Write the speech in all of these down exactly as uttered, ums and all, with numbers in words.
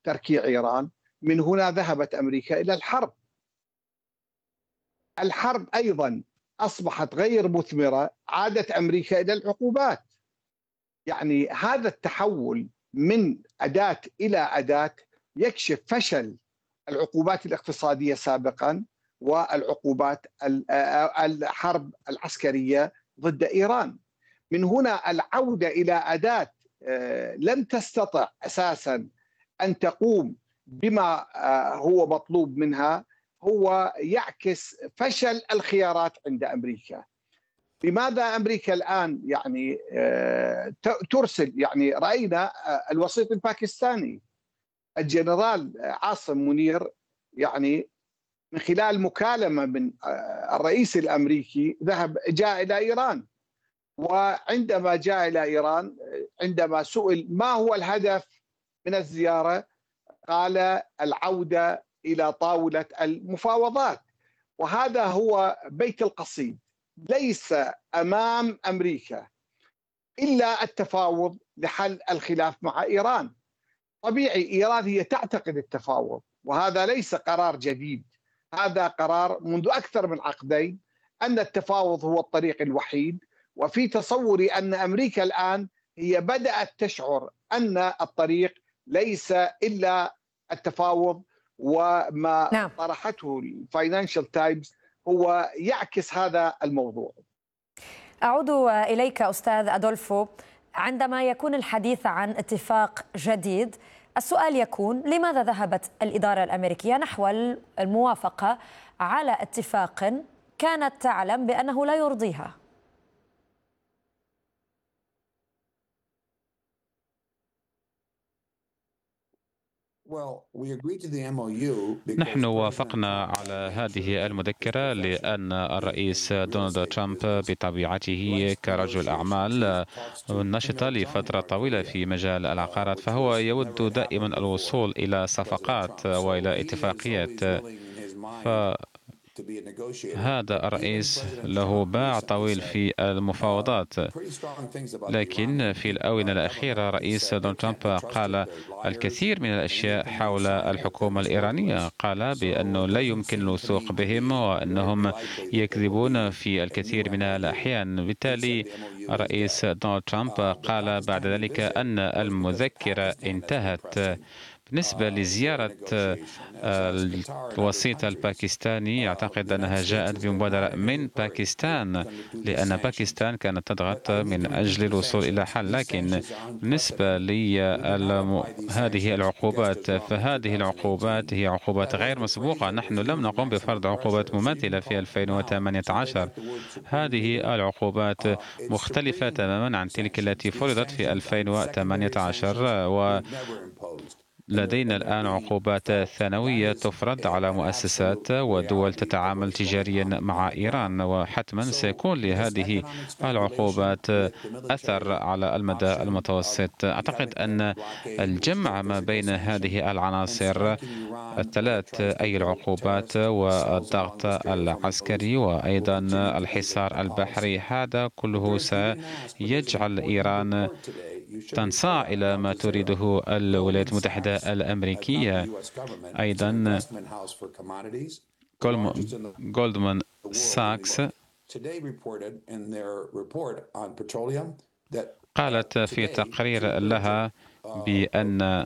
تركيع إيران. من هنا ذهبت أمريكا إلى الحرب. الحرب أيضا أصبحت غير مثمرة، عادت أمريكا إلى العقوبات. يعني هذا التحول من أداة إلى أداة يكشف فشل العقوبات الاقتصادية سابقا والعقوبات الحرب العسكرية ضد إيران. من هنا العودة إلى أداة لم تستطع أساسا أن تقوم بما هو مطلوب منها، هو يعكس فشل الخيارات عند أمريكا. لماذا أمريكا الآن يعني ترسل، يعني رأينا الوسيط الباكستاني الجنرال عاصم منير يعني من خلال مكالمة من الرئيس الأمريكي ذهب جاء إلى إيران. وعندما جاء إلى إيران عندما سئل ما هو الهدف من الزيارة قال العودة إلى طاولة المفاوضات. وهذا هو بيت القصيد، ليس أمام أمريكا إلا التفاوض لحل الخلاف مع إيران. طبيعي إيران هي تعتقد التفاوض، وهذا ليس قرار جديد، هذا قرار منذ أكثر من عقدين أن التفاوض هو الطريق الوحيد. وفي تصوري أن أمريكا الآن هي بدأت تشعر أن الطريق ليس إلا التفاوض، وما نعم. طرحته الفاينانشال تايمز هو يعكس هذا الموضوع. أعود إليك أستاذ أدولفو. عندما يكون الحديث عن اتفاق جديد، السؤال يكون لماذا ذهبت الإدارة الأمريكية نحو الموافقة على اتفاق كانت تعلم بأنه لا يرضيها؟ نحن وافقنا على هذه المذكرة لأن الرئيس دونالد ترامب بطبيعته كرجل أعمال نشط لفترة طويلة في مجال العقارات، فهو يود دائما الوصول إلى صفقات وإلى اتفاقيات. ف هذا الرئيس له باع طويل في المفاوضات، لكن في الآونة الأخيرة رئيس دونالد ترامب قال الكثير من الأشياء حول الحكومة الإيرانية. قال بأنه لا يمكن الوثوق بهم وأنهم يكذبون في الكثير من الأحيان. بالتالي الرئيس دونالد ترامب قال بعد ذلك أن المذكرة انتهت. بالنسبة لزيارة الوسيط الباكستاني، أعتقد أنها جاءت بمبادرة من باكستان، لأن باكستان كانت تضغط من أجل الوصول إلى حل. لكن بالنسبة لهذه العقوبات، فهذه العقوبات هي عقوبات غير مسبوقة. نحن لم نقم بفرض عقوبات مماثلة في ألفين وثمانية عشر. هذه العقوبات مختلفة تماما عن تلك التي فرضت في ألفين وثمانية عشر، و لدينا الآن عقوبات ثانوية تفرض على مؤسسات ودول تتعامل تجاريا مع إيران، وحتما سيكون لهذه العقوبات أثر على المدى المتوسط. أعتقد أن الجمع ما بين هذه العناصر الثلاث، أي العقوبات والضغط العسكري وأيضا الحصار البحري، هذا كله سيجعل إيران تنصاع إلى ما تريده الولايات المتحدة الأمريكية. أيضا جولدمان ساكس قالت في تقرير لها بأن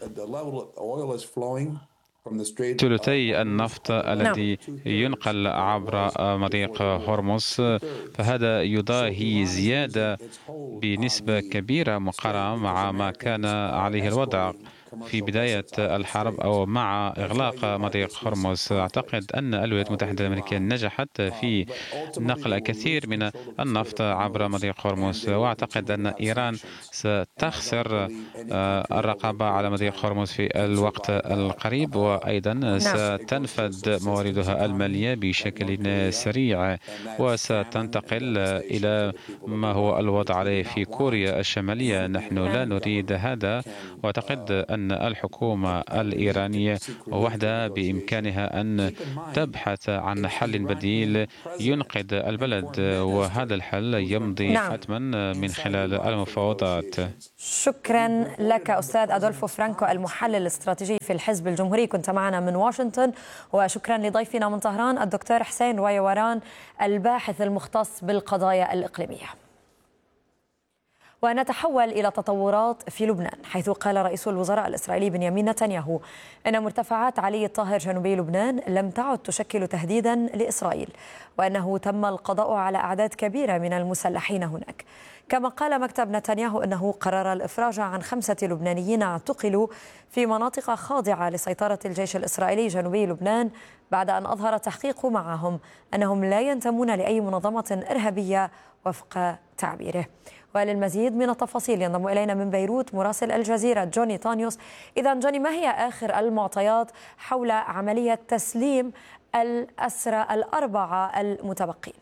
ثلثي النفط الذي ينقل عبر مضيق هرمز، فهذا يضاهي زيادة بنسبة كبيرة مقارنة مع ما كان عليه الوضع في بداية الحرب أو مع إغلاق مضيق هرمز. أعتقد أن الولايات المتحدة الأمريكية نجحت في نقل الكثير من النفط عبر مضيق هرمز، وأعتقد أن إيران ستخسر الرقابة على مضيق هرمز في الوقت القريب، وأيضا ستنفذ مواردها المالية بشكل سريع وستنتقل إلى ما هو الوضع عليه في كوريا الشمالية. نحن لا نريد هذا، وأعتقد أن أن الحكومة الإيرانية وحدها بإمكانها أن تبحث عن حل بديل ينقذ البلد، وهذا الحل يمضي نعم. حتما من خلال المفاوضات. شكرا لك أستاذ أدولفو فرانكو المحلل الاستراتيجي في الحزب الجمهوري، كنت معنا من واشنطن. وشكرا لضيفنا من طهران الدكتور حسين رويوران الباحث المختص بالقضايا الإقليمية. ونتحول إلى تطورات في لبنان، حيث قال رئيس الوزراء الإسرائيلي بنيامين نتنياهو أن مرتفعات علي الطاهر جنوبي لبنان لم تعد تشكل تهديدا لإسرائيل، وأنه تم القضاء على أعداد كبيرة من المسلحين هناك. كما قال مكتب نتنياهو أنه قرر الإفراج عن خمسة لبنانيين اعتقلوا في مناطق خاضعة لسيطرة الجيش الإسرائيلي جنوبي لبنان، بعد أن أظهر التحقيق معهم أنهم لا ينتمون لأي منظمة إرهابية وفق تعبيره. وللمزيد من التفاصيل ينضم إلينا من بيروت مراسل الجزيرة جوني تانيوس. إذا جوني، ما هي آخر المعطيات حول عملية تسليم الأسرى الأربعة المتبقين؟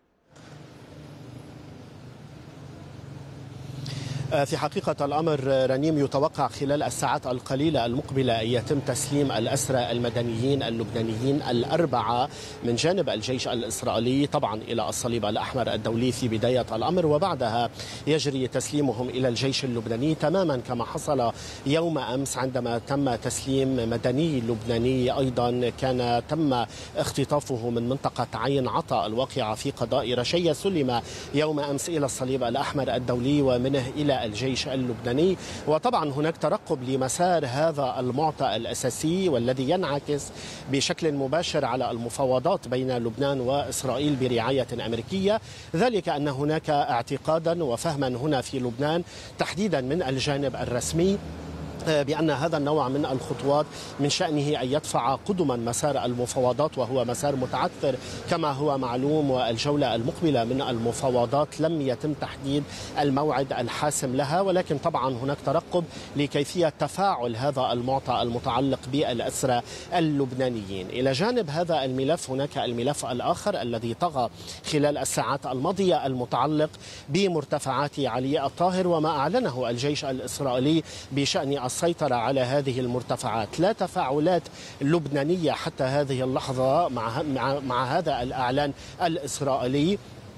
في حقيقة الأمر رنيم، يتوقع خلال الساعات القليلة المقبلة أن يتم تسليم الأسرى المدنيين اللبنانيين الأربعة من جانب الجيش الإسرائيلي طبعا إلى الصليب الأحمر الدولي في بداية الأمر، وبعدها يجري تسليمهم إلى الجيش اللبناني، تماما كما حصل يوم أمس عندما تم تسليم مدني لبناني أيضا كان تم اختطافه من منطقة عين عطا الواقعة في قضاء رشية، سلم يوم أمس إلى الصليب الأحمر الدولي ومنه إلى الجيش اللبناني. وطبعا هناك ترقب لمسار هذا المعطى الأساسي والذي ينعكس بشكل مباشر على المفاوضات بين لبنان وإسرائيل برعاية أمريكية، ذلك أن هناك اعتقادا وفهما هنا في لبنان تحديدا من الجانب الرسمي بأن هذا النوع من الخطوات من شأنه أن يدفع قدما مسار المفاوضات، وهو مسار متعثر كما هو معلوم، والجولة المقبلة من المفاوضات لم يتم تحديد الموعد الحاسم لها، ولكن طبعا هناك ترقب لكيفية تفاعل هذا المعطى المتعلق بالأسرى اللبنانيين. إلى جانب هذا الملف هناك الملف الآخر الذي طغى خلال الساعات الماضية المتعلق بمرتفعات علي الطاهر وما أعلنه الجيش الإسرائيلي بشأن السيطرة على هذه المرتفعات. لا تفاعلات لبنانية حتى هذه اللحظة مع, مع, مع هذا الإعلان الإسرائيلي.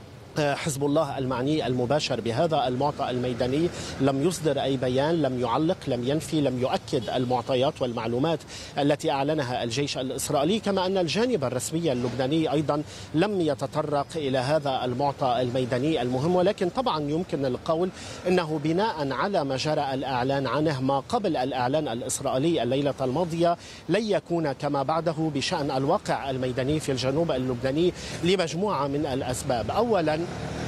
حزب الله المعني المباشر بهذا المعطى الميداني لم يصدر أي بيان، لم يعلق، لم ينفي، لم يؤكد المعطيات والمعلومات التي أعلنها الجيش الإسرائيلي، كما أن الجانب الرسمي اللبناني أيضا لم يتطرق إلى هذا المعطى الميداني المهم. ولكن طبعا يمكن القول أنه بناء على ما جرى الإعلان عنه ما قبل الإعلان الإسرائيلي الليلة الماضية لن يكون كما بعده بشأن الواقع الميداني في الجنوب اللبناني لمجموعة من الأسباب. أولا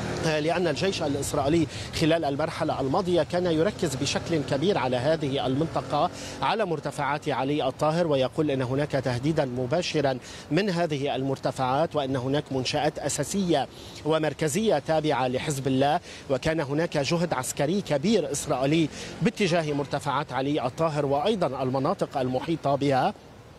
لأن الجيش الإسرائيلي خلال المرحلة الماضية كان يركز بشكل كبير على هذه المنطقة، على مرتفعات علي الطاهر، ويقول أن هناك تهديدا مباشرا من هذه المرتفعات، وأن هناك منشآت أساسية ومركزية تابعة لحزب الله، وكان هناك جهد عسكري كبير إسرائيلي باتجاه مرتفعات علي الطاهر وأيضا المناطق المحيطة بها.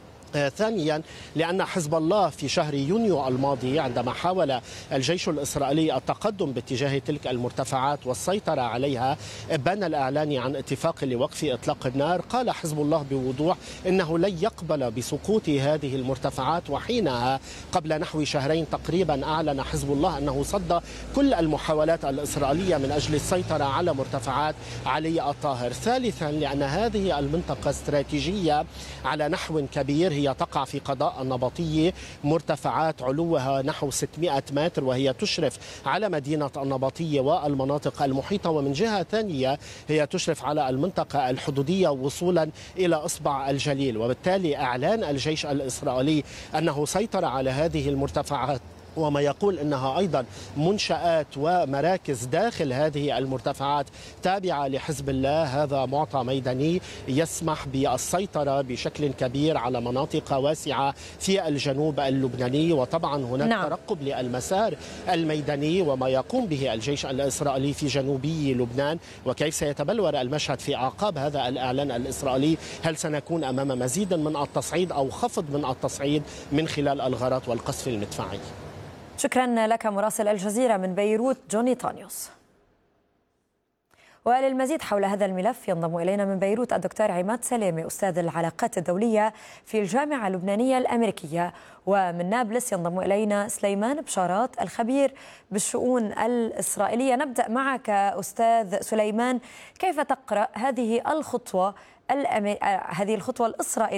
آه ثانيا لأن حزب الله في شهر يونيو الماضي عندما حاول الجيش الإسرائيلي التقدم باتجاه تلك المرتفعات والسيطرة عليها بان الإعلان عن اتفاق لوقف إطلاق النار، قال حزب الله بوضوح إنه لن يقبل بسقوط هذه المرتفعات، وحينها قبل نحو شهرين تقريبا أعلن حزب الله أنه صد كل المحاولات الإسرائيلية من أجل السيطرة على مرتفعات علي الطاهر. ثالثا لأن هذه المنطقة استراتيجية على نحو كبير، هي تقع في قضاء النبطية، مرتفعات علوها نحو ستمائة متر، وهي تشرف على مدينة النبطية والمناطق المحيطة، ومن جهة ثانية هي تشرف على المنطقة الحدودية وصولا إلى إصبع الجليل. وبالتالي إعلان الجيش الإسرائيلي أنه سيطر على هذه المرتفعات وما يقول أنها أيضا منشآت ومراكز داخل هذه المرتفعات تابعة لحزب الله، هذا معطى ميداني يسمح بالسيطرة بشكل كبير على مناطق واسعة في الجنوب اللبناني. وطبعا هناك نعم. ترقب للمسار الميداني وما يقوم به الجيش الإسرائيلي في جنوبي لبنان، وكيف سيتبلور المشهد في أعقاب هذا الإعلان الإسرائيلي. هل سنكون أمام مزيد من التصعيد أو خفض من التصعيد من خلال الغارات والقصف المدفعي؟ شكرا لك مراسل الجزيرة من بيروت جوني تانيوس. وللمزيد حول هذا الملف ينضم إلينا من بيروت الدكتور عماد سلامي أستاذ العلاقات الدولية في الجامعة اللبنانية الأمريكية، ومن نابلس ينضم إلينا سليمان بشارات الخبير بالشؤون الإسرائيلية. نبدأ معك أستاذ سليمان، كيف تقرأ هذه الخطوة الأمي... هذه الخطوة الإسرائيلية